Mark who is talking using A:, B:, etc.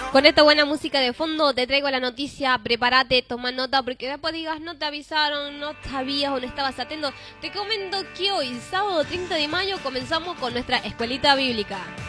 A: Con esta buena música de fondo te traigo la noticia, prepárate, toma nota, porque después digas no te avisaron, no sabías o no estabas atento. Te comento que hoy, sábado 30 de mayo, comenzamos con nuestra escuelita bíblica.